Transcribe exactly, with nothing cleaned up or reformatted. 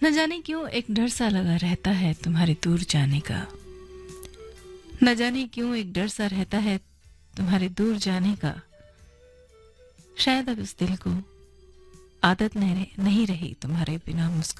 न जाने क्यों एक डर सा लगा रहता है तुम्हारे दूर जाने का। न जाने क्यों एक डर सा रहता है तुम्हारे दूर जाने का। शायद अब इस दिल को आदत नहीं नहीं रही तुम्हारे बिना मुस्कुराने